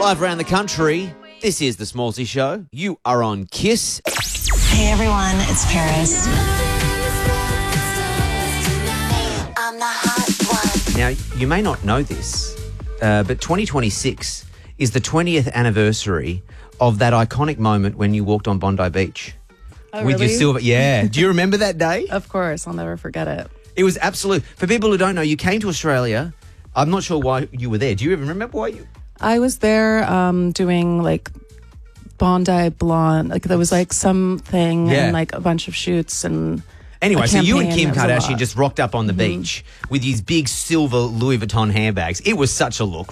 Live around the country, this is The Smallsy Show. You are on KISS. Hey everyone, it's Paris. I'm the hot one. Now, you may not know this, but 2026 is the 20th anniversary of that iconic moment when you walked on Bondi Beach. Oh, with really? your silver. Yeah. Do you remember that day? Of course, I'll never forget it. It was absolute. For people who don't know, you came to Australia. I'm not sure why you were there. Do you even remember why you... I was there doing like Bondi Blonde. Like there was like something and like a bunch of shoots and... Anyway, so you and campaign. Kim It was a Kardashian lot. just rocked up on the beach with these big silver Louis Vuitton handbags. It was such a look.